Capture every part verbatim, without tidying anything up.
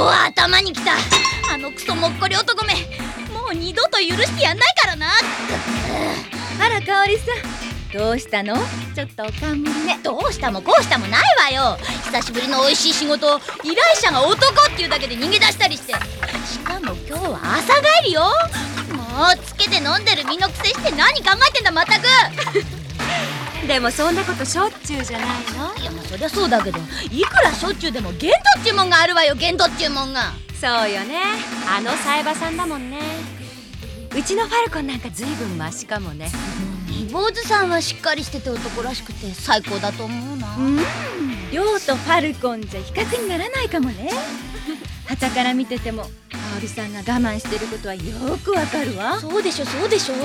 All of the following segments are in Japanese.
おー、頭にきた。あのクソもっこり男め、もう二度と許してやんないからな。 あら、香織さん、どうしたの？ちょっとおかんむりね。 どうしたもこうしたもないわよ。久しぶりの美味しい仕事を依頼者が男っていうだけで逃げ出したりして、しかも今日は朝帰りよ。もうつけて飲んでる身のくせして何考えてんだまったく。 でもそんなことしょっちゅうじゃないの？ いや、まあそりゃそうだけど、いくらしょっちゅうでも限度っちゅうもんがあるわよ。限度っちゅうもんが。 そうよね、あのサイバさんだもんね。うちのファルコンなんかずいぶんマシかもね。 坊主さんはしっかりしてて男らしくて最高だと思うな。 うん、亮とファルコンじゃ比較にならないかもね。傍から見てても香織さんが我慢してることはよくわかるわ。 そうでしょそうでしょ。うん、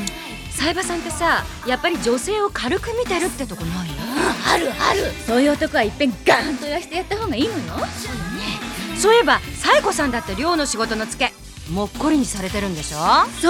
サイバさんってさ、やっぱり女性を軽く見てるってとこない？ あるある。 そういう男はいっぺんガーンと言わしてやった方がいいのよ。 そうよね。 そういえばサイコさんだって亮の仕事のツケもっこりにされてるんでしょ？そう、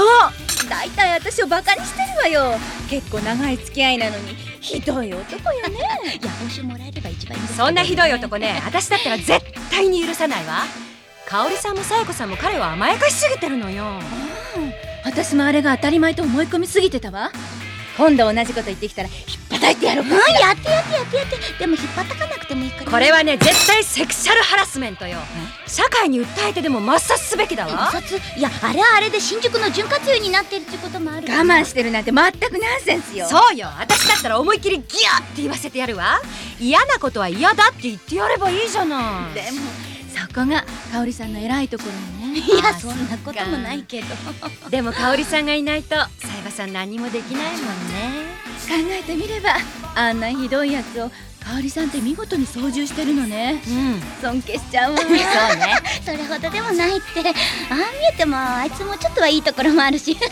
だいたい私をバカにしてるわよ。結構長い付き合いなのにひどい男よね。 いや、報酬もらえれば一番いいんですけどね。 そんなひどい男ね、私だったら絶対に許さないわ。香織さんもサイコさんも彼を甘やかしすぎてるのよ。うん、私もあれが当たり前と思い込みすぎてたわ。今度同じこと言ってきたらひっぱたいてやろうか。 うん、やってやってやってやって。でも引っ張たかなくてもいいから。 これはね、絶対セクシャルハラスメントよ。社会に訴えてでも抹殺すべきだわ。 抹殺？いや、あれはあれで新宿の潤滑油になってるってこともある。 我慢してるなんて全くナンセンスよ。そうよ、私だったら思いっきりギャーって言わせてやるわ。嫌なことは嫌だって言ってやればいいじゃない。でもそこが香織さんの偉いところよね。 いや、そんなこともないけど。 でも香織さんがいないとサイバさん何もできないもんね。考えてみればあんなひどいやつを香織さんって見事に操縦してるのね。うん、尊敬しちゃうわ。そうね。 それほどでもないって。ああ見えてもあいつもちょっとはいいところもあるし。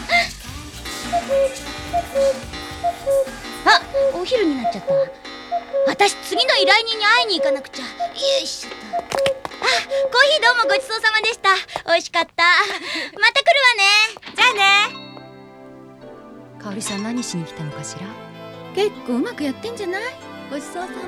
あ、お昼になっちゃったわ。私次の依頼人に会いに行かなくちゃ。よいしょっと。あ、コーヒーどうもごちそうさまでした。美味しかった。また来るわね。 じゃあね。香織さん何しに来たのかしら。結構うまくやってんじゃない？ごちそうさま。